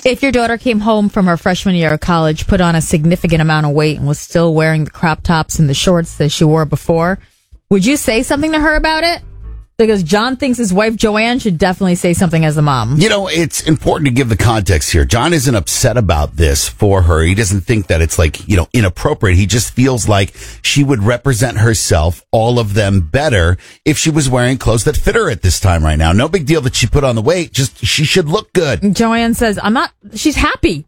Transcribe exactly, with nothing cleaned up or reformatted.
If your daughter came home from her freshman year of college, put on a significant amount of weight, and was still wearing the crop tops and the shorts that she wore before, would you say something to her about it? Because John thinks his wife, Joanne, should definitely say something as a mom. You know, it's important to give the context here. John isn't upset about this for her. He doesn't think that it's like, you know, inappropriate. He just feels like she would represent herself, all of them, better if she was wearing clothes that fit her at this time right now. No big deal that she put on the weight. Just, she should look good. Joanne says, I'm not, she's happy.